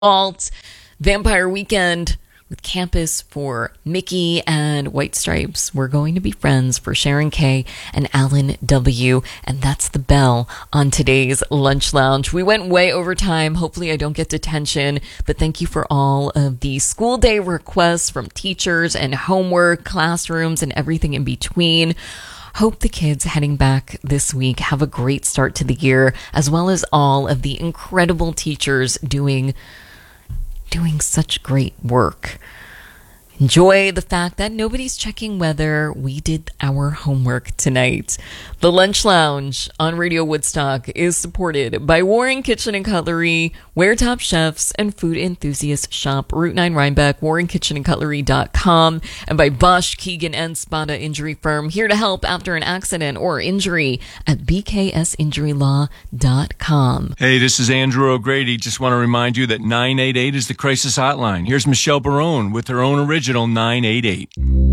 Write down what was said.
Alt Vampire Weekend with Campus for Mickey and White Stripes. We're going to be friends for Sharon K and Alan W. And that's the bell on today's Lunch Lounge. We went way over time. Hopefully I don't get detention, but thank you for all of the school day requests from teachers and homework, classrooms, and everything in between. Hope the kids heading back this week have a great start to the year, as well as all of the incredible teachers doing such great work. Enjoy the fact that nobody's checking weather. We did our homework tonight. The Lunch Lounge on Radio Woodstock is supported by Warren Kitchen and Cutlery, Where Top Chefs, and Food Enthusiast Shop, Route 9 Rhinebeck, warrenkitchenandcutlery.com, and by Bosch, Keegan, and Spada Injury Firm, here to help after an accident or injury at bksinjurylaw.com. Hey, this is Andrew O'Grady. Just want to remind you that 988 is the crisis hotline. Here's Michelle Barone with her own original 988.